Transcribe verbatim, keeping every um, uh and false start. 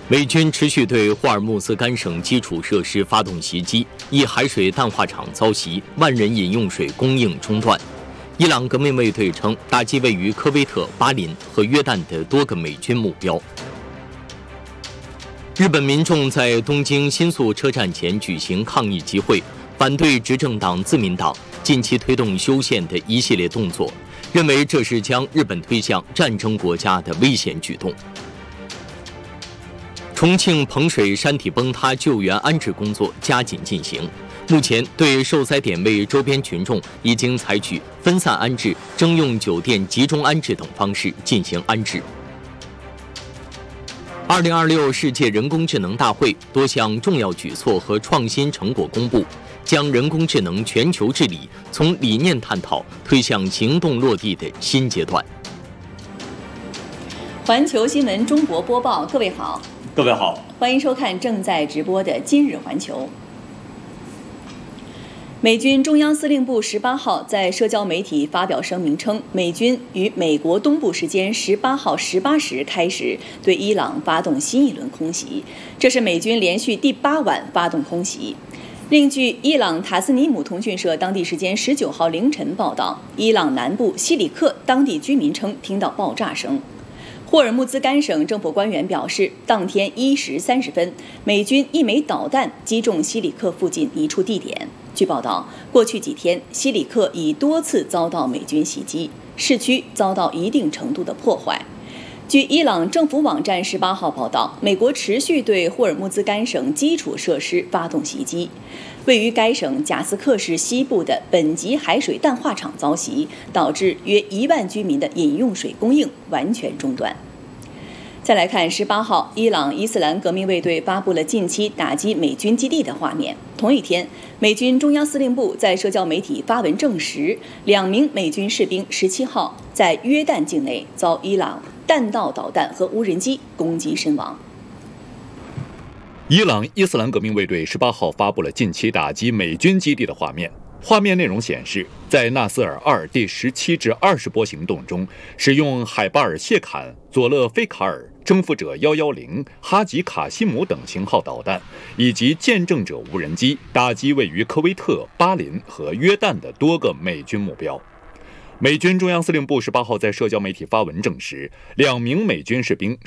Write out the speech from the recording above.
美军持续对霍尔木兹干省基础设施发动袭击，一海水淡化厂遭袭，万人饮用水供应中断。伊朗革命卫队称，打击位于科威特、巴林和约旦的多个美军目标。日本民众在东京新宿车站前举行抗议集会，反对执政党自民党近期推动修宪的一系列动作，认为这是将日本推向战争国家的危险举动。重庆彭水山体崩塌救援安置工作加紧进行，目前对受灾点位周边群众已经采取分散安置、征用酒店集中安置等方式进行安置。二零二六世界人工智能大会多项重要举措和创新成果公布，将人工智能全球治理从理念探讨推向行动落地的新阶段。 环球新闻中国播报，各位好。 各位好， 欢迎收看正在直播的今日环球。美军中央司令部十八号在社交媒体发表声明称，美军于美国东部时间十八号十八时开始对伊朗发动新一轮空袭，这是美军连续第八晚发动空袭。另据伊朗塔斯尼姆通讯社当地时间十九号凌晨报道，伊朗南部西里克当地居民称听到爆炸声。霍尔木兹干省政府官员表示，当天一时三十分，美军一枚导弹击中西里克附近一处地点。据报道，过去几天，西里克已多次遭到美军袭击，市区遭到一定程度的破坏。据伊朗政府网站十八号报道，美国持续对霍尔木兹干省基础设施发动袭击。位于该省贾斯克市西部的本级海水淡化厂遭袭，导致约一万居民的饮用水供应完全中断。再来看十八号，伊朗伊斯兰革命卫队发布了近期打击美军基地的画面。同一天，美军中央司令部在社交媒体发文证实，两名美军士兵十七号在约旦境内遭伊朗弹道导弹和无人机攻击身亡。 伊朗伊斯兰革命卫队十八号发布了近期打击美军基地的画面。画面内容显示，在纳斯尔二第十七至二十波行动中，使用海巴尔谢坎、佐勒菲卡尔、征服者一一零、哈吉卡西姆等型号导弹，以及见证者无人机，打击位于科威特、巴林和约旦的多个美军目标。美军中央司令部十八号在社交媒体发文证实，两名美军士兵